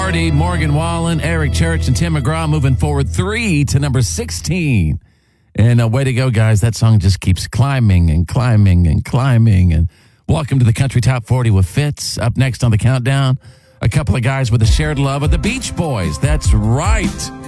40. Morgan Wallen, Eric Church, and Tim McGraw moving forward 3 to number 16. And way to go, guys. That song just keeps climbing and climbing and climbing. And welcome to the Country Top 40 with Fitz. Up next on the countdown, a couple of guys with a shared love of the Beach Boys. That's right.